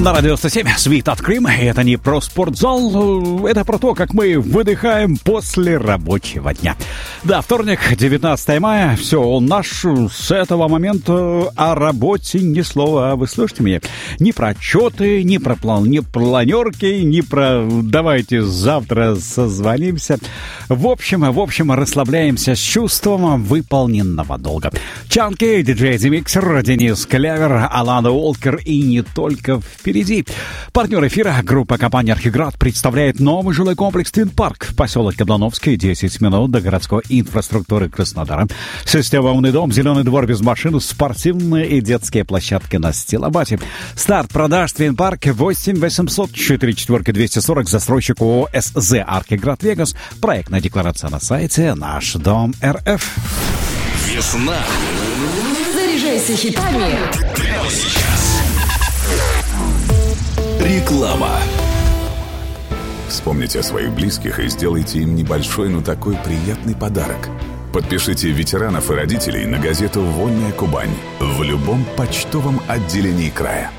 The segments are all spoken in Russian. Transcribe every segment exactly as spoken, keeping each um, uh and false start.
На радио сто семь Sweet от Крым. И это не про спортзал, это про то, как мы выдыхаем после рабочего дня. Да, вторник, девятнадцатое мая. Все, он наш. С этого момента о работе ни слова. Вы слышите меня? Ни про отчеты, ни про план, ни планерки, ни про давайте завтра созвонимся. В общем, в общем, расслабляемся с чувством выполненного долга. Чанки, диджей Демиксер, Денис Клявер, Алана Уолкер и не только впереди. Партнер эфира, группа компании «Архиград» представляет новый жилой комплекс «Твин Парк», поселок Яблоновский, десять минут до городской инфраструктуры Краснодара. Система «Умный дом», зеленый двор без машин, спортивные и детские площадки на Стилобате. Старт продаж «Твин Парк» восемь восемьсот четыре четыре двести сорок, застройщик ООО «СЗ Архиград Вегас». Проектная декларация на сайте «Наш дом РФ». Весна. Заряжайся хитами. Прямо сейчас. Реклама. Вспомните о своих близких и сделайте им небольшой, но такой приятный подарок. Подпишите ветеранов и родителей на газету «Вольная Кубань» в любом почтовом отделении края.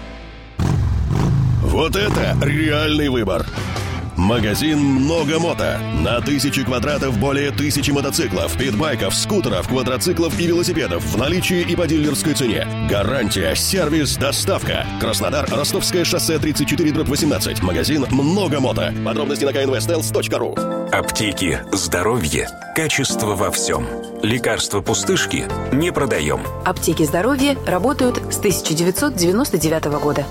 Вот это реальный выбор! Магазин «Много мото». На тысячи квадратов более тысячи мотоциклов, питбайков, скутеров, квадроциклов и велосипедов в наличии и по дилерской цене. Гарантия, сервис, доставка. Краснодар, Ростовское шоссе тридцать четыре дробь восемнадцать. Магазин «Много мото». Подробности на ка эн вэ стелс точка ру. Аптеки, здоровье, качество во всем. Лекарства пустышки не продаем. Аптеки здоровья работают с тысяча девятьсот девяносто девятого года.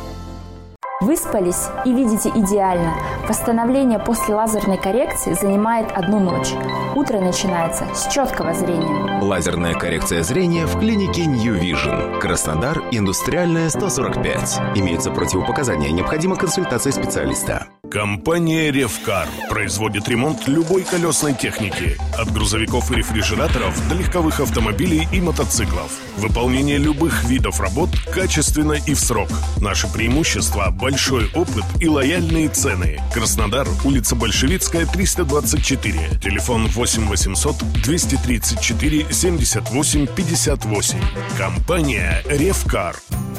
Выспались и видите идеально. Восстановление после лазерной коррекции занимает одну ночь. Утро начинается с четкого зрения. Лазерная коррекция зрения в клинике New Vision. Краснодар, Индустриальная, сто сорок пять. Имеются противопоказания. Необходима консультация специалиста. Компания «Ревкар» производит ремонт любой колесной техники. От грузовиков и рефрижераторов до легковых автомобилей и мотоциклов. Выполнение любых видов работ качественно и в срок. Наши преимущества – большой опыт и лояльные цены. Краснодар, улица Большевицкая, триста двадцать четыре. Телефон восемь восемьсот двести тридцать четыре семьдесят восемь пятьдесят восемь. Компания «Ревкар».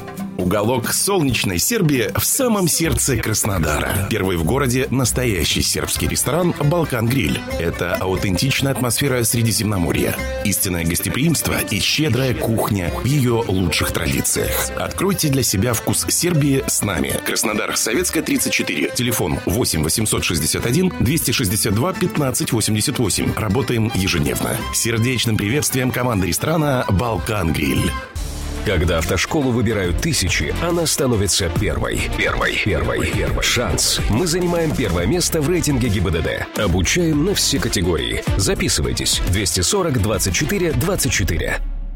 Уголок солнечной Сербии в самом сердце Краснодара. Первый в городе настоящий сербский ресторан «Балкан Гриль». Это аутентичная атмосфера Средиземноморья, истинное гостеприимство и щедрая кухня в ее лучших традициях. Откройте для себя вкус Сербии с нами. Краснодар, Советская, тридцать четыре. Телефон восемь восемьсот шестьдесят один двести шестьдесят два пятнадцать восемьдесят восемь. Работаем ежедневно. Сердечным приветствием команды ресторана «Балкан Гриль». Когда автошколу выбирают тысячи, она становится первой. Первой. Первой. Первой. Шанс. Мы занимаем первое место в рейтинге ГИБДД. Обучаем на все категории. Записывайтесь. двести сорок двадцать четыре двадцать четыре.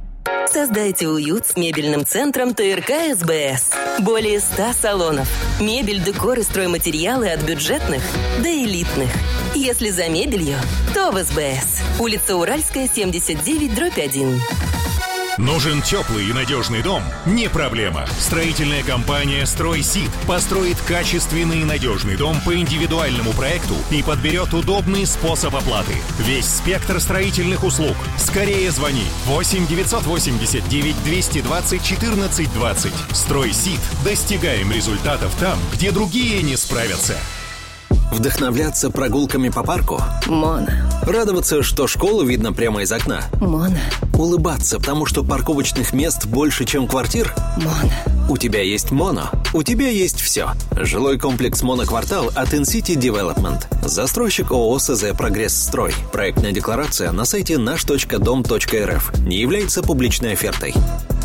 Создайте уют с мебельным центром ТРК СБС. Более ста салонов. Мебель, декор и стройматериалы от бюджетных до элитных. Если за мебелью, то в СБС. Улица Уральская, семьдесят девять дробь один. Нужен теплый и надежный дом? Не проблема. Строительная компания «Стройсид» построит качественный и надежный дом по индивидуальному проекту и подберет удобный способ оплаты. Весь спектр строительных услуг. Скорее звони восемь девятьсот восемьдесят девять двести двадцать четырнадцать двадцать. «Стройсид». Достигаем результатов там, где другие не справятся. Вдохновляться прогулками по парку? Моно. Радоваться, что школу видно прямо из окна? Моно. Улыбаться, потому что парковочных мест больше, чем квартир? Моно. У тебя есть Моно. У тебя есть все. Жилой комплекс «Моноквартал» от Инсити Development. Застройщик ООО СЗ «Прогресс Строй». Проектная декларация на сайте наш точка дом точка эр эф. Не является публичной офертой.